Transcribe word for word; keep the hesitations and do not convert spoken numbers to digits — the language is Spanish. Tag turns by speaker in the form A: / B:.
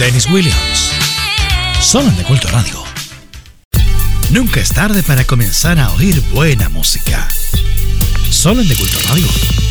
A: Dennis Williams. Solo en De Culto Radio. Nunca es tarde para comenzar a oír buena música. Solo en De Culto Radio.